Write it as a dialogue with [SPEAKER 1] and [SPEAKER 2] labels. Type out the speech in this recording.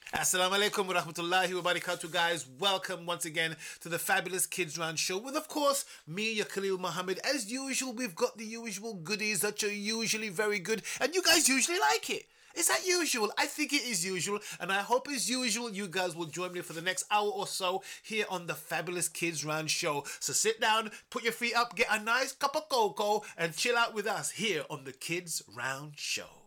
[SPEAKER 1] Assalamu alaikum wa rahmatullahi wa barakatuh, guys. Welcome once again to the Fabulous Kids Round Show with, of course, me, your Khalil Muhammad. As usual, we've got the usual goodies that are usually very good, and you guys usually like it. Is that usual? I think it is usual, and I hope as usual you guys will join me for the next hour or so here on the Fabulous Kids Round Show. So sit down, put your feet up, get a nice cup of cocoa, and chill out with us here on the Kids Round Show.